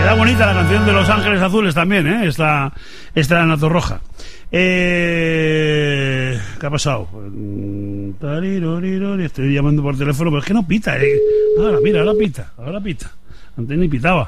Queda bonita la canción de Los Ángeles Azules también, esta de Ana Torroja. ¿Qué ha pasado? Estoy llamando por teléfono, pero es que no pita. Ahora pita. Antes ni pitaba.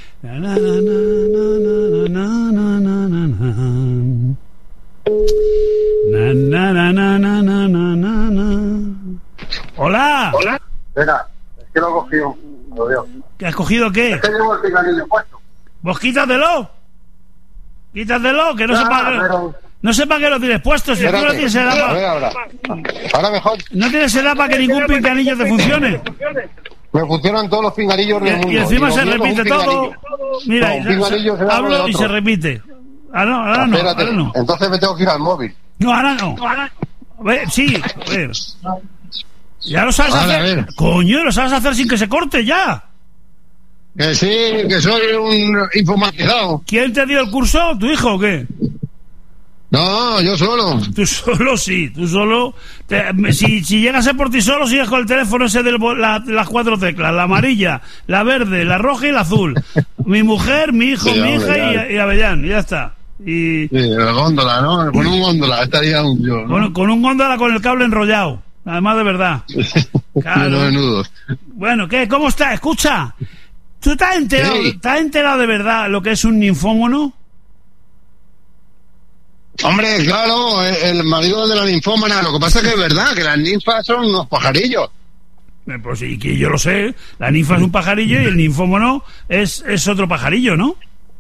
Hola. Espera, es que lo he cogido. Lo veo. ¿Qué has cogido qué? Es que llevo el pinganillo puesto. Pues quítatelo, que no sepa pero... no sepa que lo tienes puesto. Si tú no tienes edad para... Ahora mejor. No tienes edad para que ningún pinganillo te funcione. Me funcionan todos los pinganillos del mundo. Y encima se repite todo. Mira, hablo y se repite. Ahora no. Entonces me tengo que ir al móvil. No, ahora no. Sí, a ver. Ya lo sabes hacer. Coño, lo sabes hacer sin que se corte ya. Que sí, que soy un informatizado. ¿Quién te dio el curso? ¿Tu hijo o qué? No, yo solo. Tú solo, sí. Tú solo. Si llegas a ser por ti solo, sigues con el teléfono ese de las 4 teclas. La amarilla, la verde, la roja y la azul. Mi mujer, mi hijo, mi hija y Avellán. Y ya está. Sí, la góndola, ¿no? Con un góndola estaría yo, ¿no? Con un góndola con el cable enrollado. Además de verdad. Claro. Los nudos. Bueno, ¿qué? ¿Cómo está? Escucha. ¿Tú te has enterado de verdad lo que es un ninfómono? Hombre, claro, el marido de la ninfómana. Lo que pasa es que es verdad, que las ninfas son unos pajarillos. Pues sí, que yo lo sé. La ninfa es un pajarillo y el ninfómono es otro pajarillo, ¿no?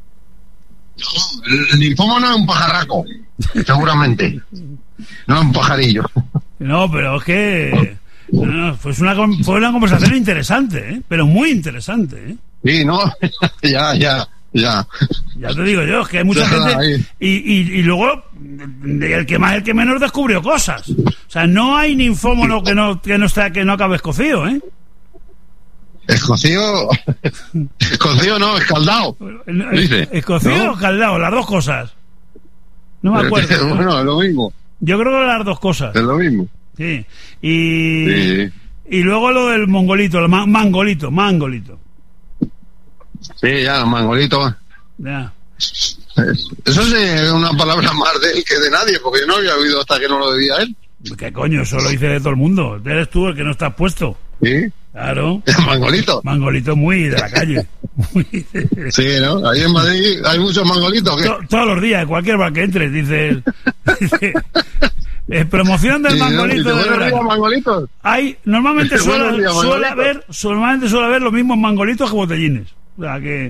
El ninfómono es un pajarraco, seguramente. No es un pajarillo. No, pero es que... fue una conversación interesante, pero muy interesante, Sí, ¿no? Ya te digo yo, es que hay mucha gente y luego el que más el que menos descubrió cosas. O sea, no hay ninfómono que no acabe escocido, Escocido no, escaldado. Escocido o escaldado, las dos cosas. No me acuerdo. Bueno, es lo mismo. Yo creo que las dos cosas. Es lo mismo. Sí. Y luego lo del mongolito, el mangolito. Sí, ya, el mangolito. Ya. Eso sí es una palabra más de él que de nadie, porque yo no había oído hasta que no lo debía él. ¿Qué coño? Eso lo dice de todo el mundo. Eres tú el que no estás puesto. Sí. Claro. Mangolito. Mangolito muy de la calle. Sí, ¿no? Ahí en Madrid hay muchos mangolitos. Todos los días, cualquier bar que entres, dice promoción del mangolito de verano. Mangolitos. Normalmente suele haber los mismos mangolitos que botellines. O sea que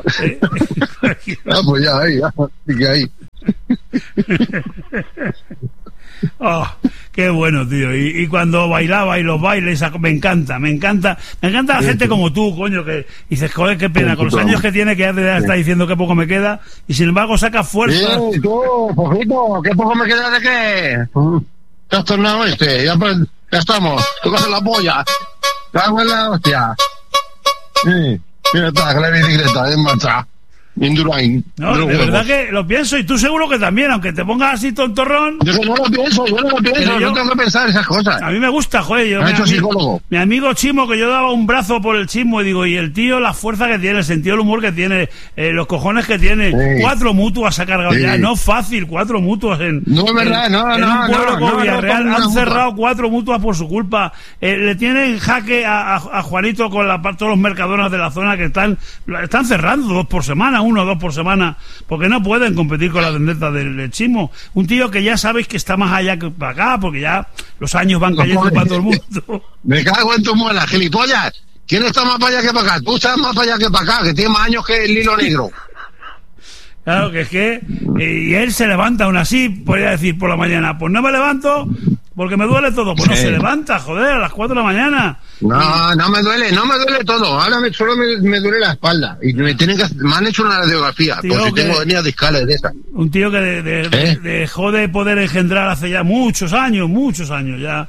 pues ya sí que hay. Oh, qué bueno, tío. Y cuando bailaba y los bailes, me encanta la gente como tú, coño, que dices, joder, qué pena, con los años que tiene, que ya está diciendo que poco me queda, y sin embargo saca fuerza. Tú, poquito, ¿qué poco me queda de qué? ¿Te has tornado ya estamos, tú coges la polla, cago en la hostia. Sí, mira, está, que la bicicleta en marcha. Indurain. No, de verdad que lo pienso, y tú seguro que también, aunque te pongas así tontorrón. Yo no lo pienso, yo tengo que pensar esas cosas. A mí me gusta, joder. Mi amigo Chimo, que yo daba un brazo por el Chimo, y digo, y el tío, la fuerza que tiene, el sentido del humor que tiene, los cojones que tiene, sí. 4 mutuas ha cargado ya, no fácil, 4 mutuas en. No es verdad, en un pueblo como Villarreal han cerrado 4 mutuas por su culpa. Le tienen jaque a Juanito con todos los mercadonas de la zona que están cerrando 2 por semana. 1 o 2 por semana, porque no pueden competir con la vendetta del Chimo. Un tío que ya sabéis que está más allá que para acá, porque ya los años van cayendo para todo el mundo. Me cago en tu muela, gilipollas. ¿Quién está más para allá que para acá? Tú estás más para allá que para acá, que tiene más años que el hilo negro. Claro, que es que y él se levanta aún así, podría decir por la mañana, pues no me levanto porque me duele todo. Pues no se levanta, joder, a las 4 de la mañana. No me duele todo. Ahora solo me duele la espalda. Y me han hecho una radiografía, tío, por si tengo hernias discales de esas. Un tío que dejó de poder engendrar hace ya muchos años ya.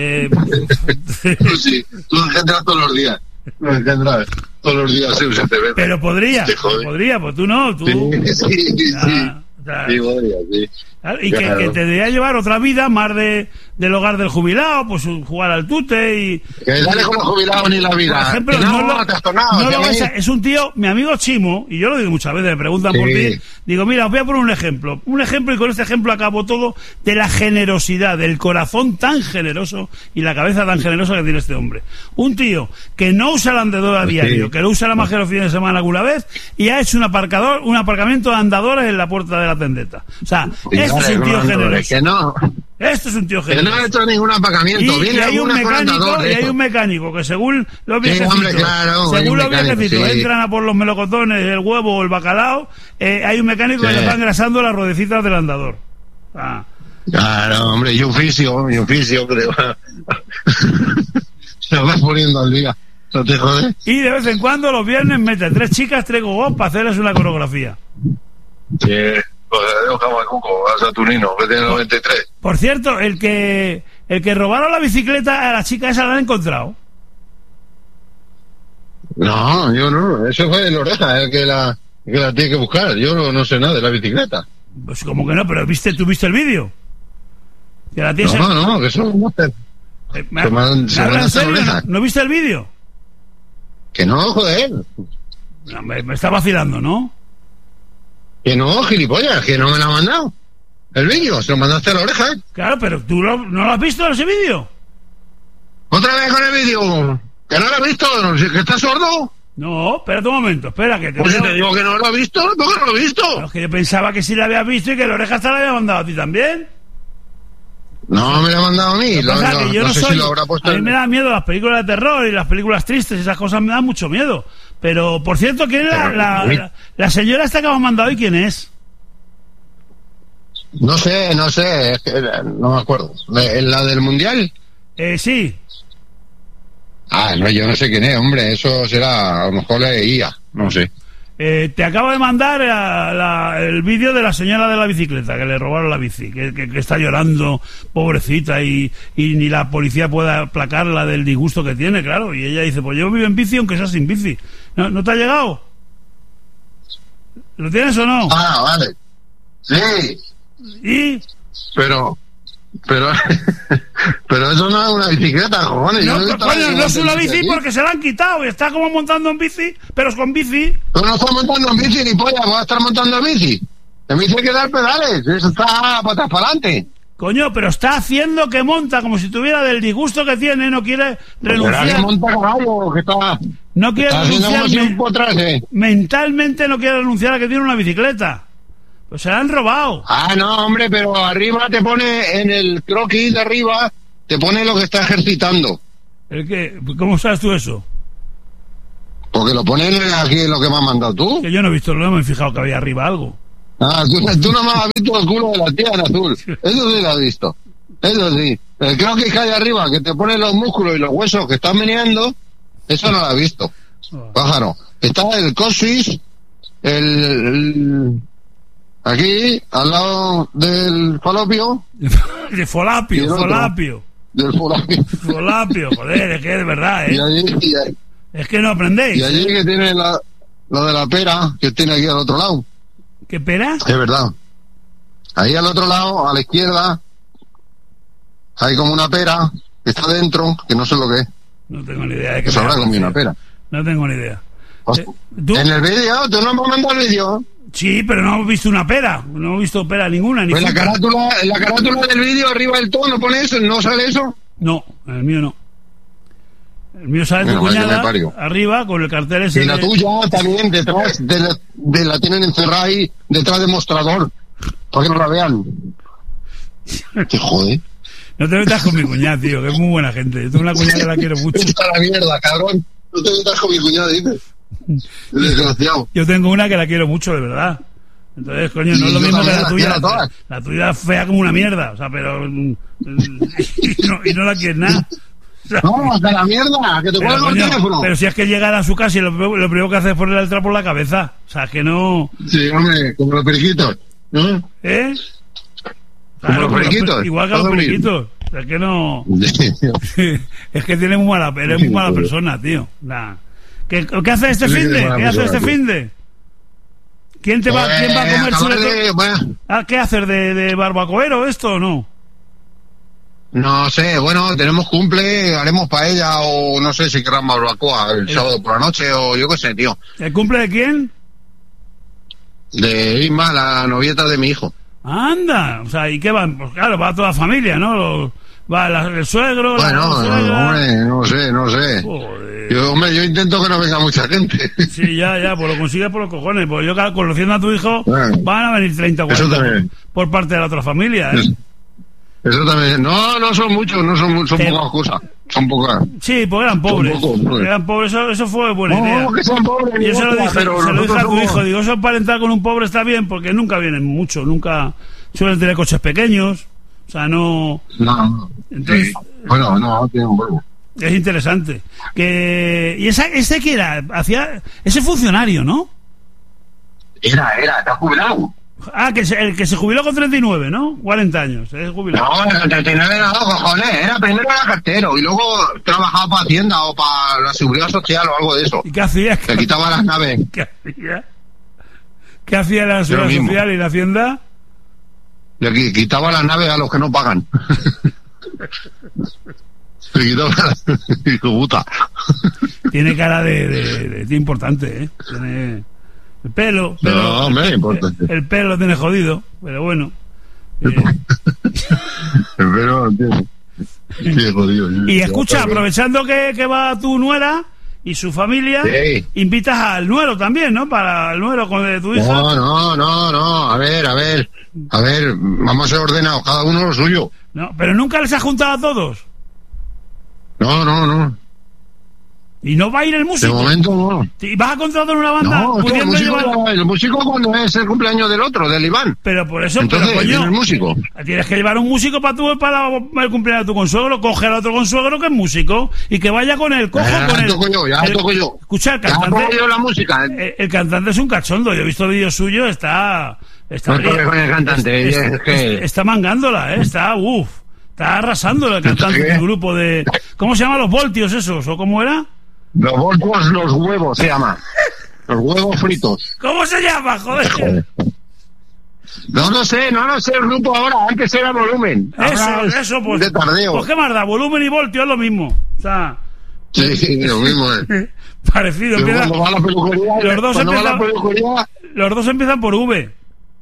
Sí, tú engendras todos los días. Lo engendras todos los días, sí, se te ve. Pero podría, pues tú no, tú. Sí, podría, sí. Y que te debería llevar otra vida más del hogar del jubilado, pues jugar al tute y... Que dale con los jubilados ni la vida. Por ejemplo, es un tío, mi amigo Chimo, y yo lo digo muchas veces, me preguntan por ti, digo, mira, os voy a poner un ejemplo, y con este ejemplo acabo todo, de la generosidad, del corazón tan generoso y la cabeza tan generosa que tiene este hombre. Un tío que no usa el andador a diario, que lo usa la más que los fines de semana alguna vez, y ha hecho un aparcamiento de andadores en la puerta de la tendeta. O sea, esto es un tío generoso. Que no. Esto es un tío generoso. Que no ha hecho ningún aparcamiento. Y hay un mecánico que según los viejecitos, entran a por los melocotones, el huevo o el bacalao, hay un mecánico que le va engrasando las ruedecitas del andador. Claro, hombre, y un fisio creo. Se lo vas poniendo al día. No te jodes. Y de vez en cuando los viernes mete 3 chicas, 3 gogos para hacerles una coreografía. Sí. Pues dejamos el cuco a Saturnino, que tiene 93. Por cierto, el que robaron la bicicleta a la chica esa la han encontrado. No, yo no. Eso fue el Oreja, el que la tiene que buscar. Yo no sé nada de la bicicleta. Pues como que no, pero ¿tú viste el vídeo? Que la tía no, que eso no te... ¿En serio? ¿No viste el vídeo? Que no, joder. No, me está vacilando, ¿no? Que no, gilipollas, que no me lo ha mandado. El vídeo, se lo mandaste a la Oreja. Claro, pero ¿tú no lo has visto ese vídeo? ¿Otra vez con el vídeo? ¿Que no lo has visto? ¿Que estás sordo? No, espérate un momento, espera que te... Pues si te digo que no lo has visto, ¿por qué no lo he visto? Pero es que yo pensaba que sí lo habías visto y que la Oreja hasta la había mandado a ti también. No me lo ha mandado a mí. No sé si lo habrá puesto. A mí me da miedo las películas de terror y las películas tristes, esas cosas me dan mucho miedo. Pero, por cierto, ¿quién es la señora esta que me ha mandado hoy? ¿Quién es? No sé, es que no me acuerdo. ¿La del Mundial? Sí. No, yo no sé quién es, hombre. Eso será, a lo mejor la IA, no sé. Te acabo de mandar el vídeo de la señora de la bicicleta, que le robaron la bici, que está llorando, pobrecita, y ni la policía puede aplacarla del disgusto que tiene, claro. Y ella dice, pues yo vivo en bici aunque sea sin bici. ¿No te ha llegado? ¿Lo tienes o no? Vale. Sí. ¿Y? Pero eso no es una bicicleta, cojones. No es una bici porque se la han quitado y está como montando en bici, pero es con bici. Tú no estás montando en bici ni polla, vas a estar montando en bici. En bici hay que dar pedales, eso está patas para adelante. Coño, pero está haciendo que monta como si tuviera del disgusto que tiene, no quiere renunciar. Que monta caballo, que está... No quiere renunciar. Mentalmente no quiere renunciar a que tiene una bicicleta. Pues se la han robado. No, hombre, pero arriba te pone, en el croquis de arriba, te pone lo que está ejercitando. ¿El qué? ¿Cómo sabes tú eso? Porque lo ponen aquí en lo que me has mandado tú. Que yo no he visto, no me he fijado que había arriba algo. Tú no me has visto el culo de la tía en azul. Eso sí lo has visto. Eso sí. El croquis que hay arriba, que te pone los músculos y los huesos que están meneando, eso no lo has visto. Pájaro. Está el coxis, aquí, al lado del falopio. De folapio. Del folapio. Folapio, joder, es que de verdad, ¿eh? Y allí, es que no aprendéis. Y allí que tiene lo de la pera, que tiene aquí al otro lado. ¿Qué pera? Es verdad. Ahí al otro lado, a la izquierda, hay como una pera que está dentro, que no sé lo que es. No tengo ni idea de qué. Se habrá comido una pera. No tengo ni idea. En el vídeo, tú no me has mandado el vídeo. Sí, pero no hemos visto una pera. No hemos visto pera ninguna. Ni pues en la carátula del vídeo, arriba del todo, ¿no pone eso? ¿No sale eso? No, en el mío no. El mío sale tu cuñada arriba con el cartel ese. Y la tuya también detrás de la tienen encerrada ahí detrás del mostrador para que no la vean. Te jode. No te metas con mi cuñada, tío, que es muy buena gente. Yo tengo una cuñada que la quiero mucho. Está la mierda, cabrón. No te metas con mi cuñada, dices. Desgraciado. Yo tengo una que la quiero mucho, de verdad. Entonces, coño, no es lo mismo que la tuya. La tuya es fea como una mierda, o sea, pero y no la quieres nada. No, hasta la mierda, que te cuelgo el teléfono. Pero si es que llegar a su casa y lo primero que hace es ponerle el trapo en la cabeza. O sea, que no... Sí, hombre, como los periquitos, ¿no? ¿Eh? Como los periquitos. Igual que los periquitos. Es que no... Es que eres muy mala persona, tío. ¿Qué haces este finde? ¿Qué haces este finde? ¿Quién va a comer sobre bueno. ¿Qué hacer? ¿De barbacoero esto o no? No sé, bueno, tenemos cumple, haremos paella o no sé si querrán barbacoa el sábado por la noche o yo qué sé, tío. ¿El cumple de quién? De Isma, la novieta de mi hijo. Anda, o sea, ¿y qué van? Pues claro, va toda la familia, ¿no? Va el suegro, bueno, la suegra. Hombre, no sé. Joder. Yo intento que no venga mucha gente. Sí, ya, pues lo consigues por los cojones. Pues yo, conociendo a tu hijo, van a venir 30 o 40 por parte de la otra familia, ¿eh? Eso también. No son muchos, son pocas cosas. Son pocas. Sí, pues eran pobres. Eran pobres, eso fue buena idea. No, que sean pobres. Yo se lo dije a tu hijo, digo, eso para entrar con un pobre está bien, porque nunca vienen mucho, nunca suelen tener coches pequeños, o sea, no... No, entonces, sí. Bueno, no, tiene un huevo. Es interesante. ¿Y ese que era? Ese funcionario, ¿no? Está jubilado. El que se jubiló con 39, ¿no? 40 años, es jubilado. No, el 39 no, cojones, primero era cartero y luego trabajaba para Hacienda o para la Seguridad Social o algo de eso. ¿Y qué hacía? Le quitaba las naves. ¿Qué hacía la Seguridad Social y la Hacienda? Le quitaba las naves a los que no pagan. Le quitaba hijo puta. Tiene cara de importante, ¿eh? Tiene... El pelo no, hombre, el pelo lo tiene jodido, pero bueno. El pelo tiene jodido. Y escucha, aprovechando que va tu nuera y su familia, sí. Invitas al nuero también, ¿no? Para el nuero con de tu hija. No. A ver, vamos a ser ordenados, cada uno lo suyo. No, pero nunca les has juntado a todos. No. ¿Y no va a ir el músico? De momento no. ¿Y vas a contratar una banda? No, el músico cuando es el cumpleaños del otro, del Iván. Pero por eso, entonces, coño, el músico. Tienes que llevar un músico para el cumpleaños de tu consuegro, coge al otro consuegro que es músico y que vaya con él, toco yo. Escucha, el cantante. Ya yo la música. El cantante es un cachondo, yo he visto vídeos suyos, está con el cantante, está mangándola, está arrasándola el cantante del grupo de... ¿Cómo se llaman los voltios esos? ¿O cómo era? Los voltios, los huevos se llama. Los huevos fritos. ¿Cómo se llama, joder? No sé el grupo ahora, antes era Volumen. Eso, pues. De tardeo. Pues qué más da, Volumen y voltio es lo mismo. O sea... Sí, lo mismo es. Parecido. Cuando va a la peluquería, los dos empiezan por V.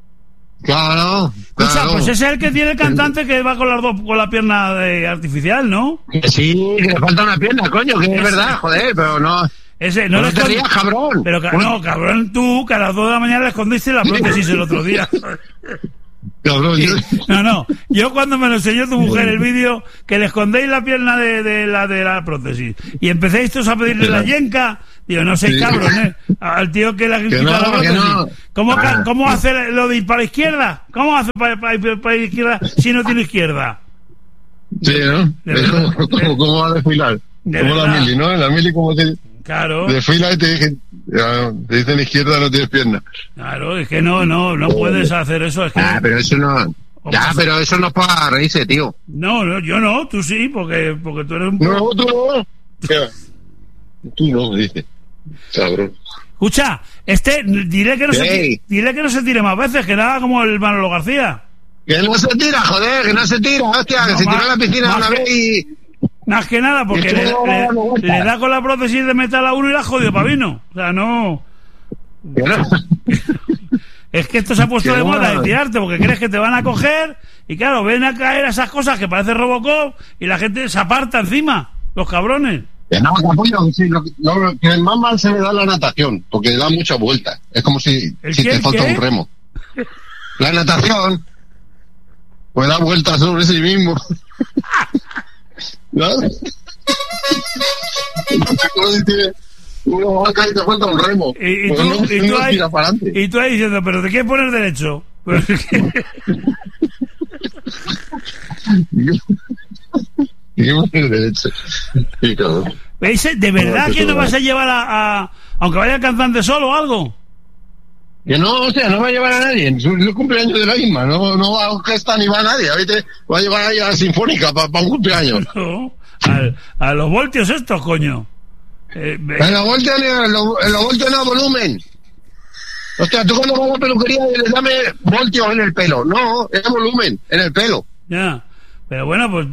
Claro. Escucha, pues ese es el que tiene el cantante que va con la pierna artificial, ¿no? Sí, que le falta una pierna, coño, que es verdad, joder, pero no... Ese, no te rías, cabrón. Pero no, cabrón, tú, que a las 2 de la mañana le escondiste la prótesis el otro día. Cabrón, No, yo cuando me lo enseñó tu mujer el vídeo, que le escondéis la pierna de la prótesis y empecéis todos a pedirle la yenca, digo, no sé, cabrones, al tío que le ha quitado la prótesis. ¿Cómo hace lo de ir para la izquierda? ¿Cómo hace para ir para la izquierda si no tiene izquierda? Sí, ¿no? ¿Cómo va a desfilar? Como la mili, ¿no? En la mili como te... Claro. Desfila y te dicen izquierda, no tienes pierna. Claro, es que no puedes hacer eso. Es que... pero eso no... pero eso no es para reírse, tío. No, yo no, tú sí, porque tú eres un... No, tú no. Tú no, dice. Cabrón. Escucha, dile que no se tire más veces, que nada como el Manolo García. Que no se tira, joder, que no se tira, hostia, que se tiró a la piscina una vez y... Más que nada, porque le da con la prótesis de metal a uno y la jodido para vino. O sea, no... Es que esto se ha puesto de moda de tirarte porque crees que te van a coger y claro, ven a caer esas cosas que parece Robocop y la gente se aparta encima, los cabrones. No, capullo, sí, lo que más mal se le da la natación, porque da muchas vueltas. Es como si te falta un remo. La natación, pues da vueltas sobre sí mismo. ¿No? Uno va a caer y te falta un remo. Y tú ahí diciendo, pero te quieres poner derecho. ¿De verdad que no vas a llevar aunque vaya el cantante solo o algo? Que no, o sea, no va a llevar a nadie. Es el cumpleaños de la Isma. No va a orquesta ni va a nadie. Ahorita va a llevar ahí a la Sinfónica para un cumpleaños. No, a los voltios estos, coño. En los voltios no, Volumen. Hostia, tú cuando vas a la peluquería le dame voltios en el pelo. No, es volumen en el pelo. Ya, pero bueno, pues...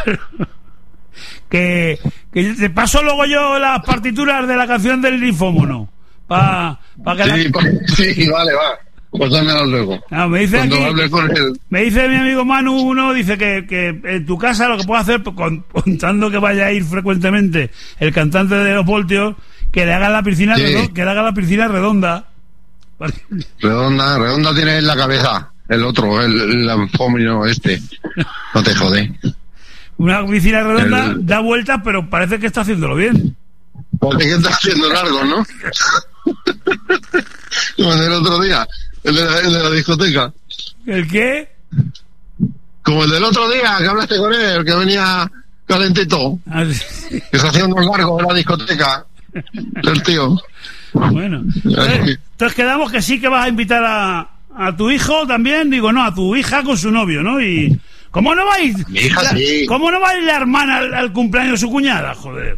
que te paso luego yo las partituras de la canción del linfómono. Pa que sí, vale, va. Pues dámelo luego. No, me dice cuando aquí, hable con él. me dice mi amigo Manu, uno dice que en tu casa lo que puedo hacer, contando que vaya a ir frecuentemente el cantante de los voltios, que le hagan la piscina que le haga la piscina redonda. Redonda tiene en la cabeza. El otro, el anfómino este. No te jode. Una piscina redonda da vueltas, pero parece que está haciéndolo bien. Parece que está haciendo largo, ¿no? Como el del otro día, el de la discoteca. ¿El qué? Como el del otro día, que hablaste con él, el que venía calentito. Ah, sí. Que se hacía unos largos en la discoteca. El tío. Bueno. Entonces quedamos que sí que vas a invitar a tu hijo también. Digo, no, a tu hija con su novio, ¿no? Y... ¿Cómo no va a ir? Mi hija, sí. ¿Cómo no va a ir la hermana al cumpleaños de su cuñada, joder?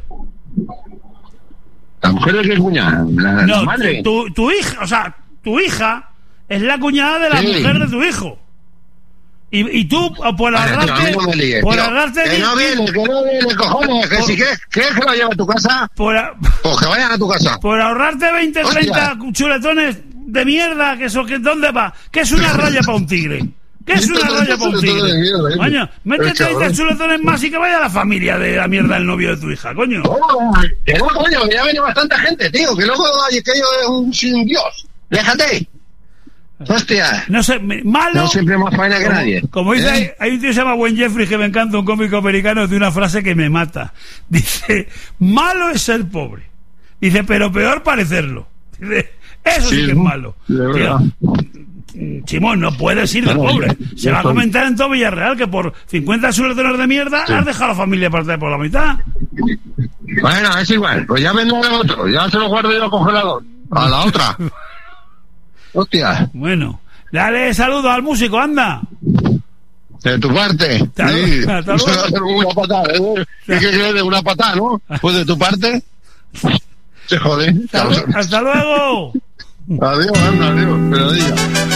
¿La mujer de qué cuñada? ¿La madre? Tu hija, o sea, tu hija es la cuñada de la mujer de tu hijo. Y tú, por ahorrarte... No me líes, por tío. ahorrarte... Que no viene, cojones. Que si quieres que lo lleve a tu casa, pues que vayan a tu casa. Por ahorrarte 20, 30 chuletones de mierda, ¿dónde va? ¿Qué es una raya para un tigre? ¿Qué es una raya para un tigre? Coño, métete 30 chuletones más y que vaya la familia de la mierda del novio de tu hija, coño. Que no, coño, que ya viene bastante gente, tío. Que luego que yo es un dios. Déjate. Hostia. No sé, malo. No siempre más faena que nadie. Como dice, hay un tío que se llama Wayne Jeffries que me encanta, un cómico americano, de una frase que me mata. Dice, malo es ser pobre. Dice, pero peor parecerlo. Dice, eso sí que es malo. Tío, Chimón, no puedes ir de pobre. Se va a comentar en todo Villarreal que por 50 chuletones de mierda has dejado a la familia parte por la mitad. Bueno, es igual. Pues ya vendrá el otro. Ya se lo guardo yo al congelador. A la otra. Hostia. Bueno, dale saludos al músico, anda. De tu parte. Sí. Una patada. ¿Qué crees de una patada, no? Pues de tu parte. Se jode. Hasta luego. Adiós, anda, adiós. Pero diga.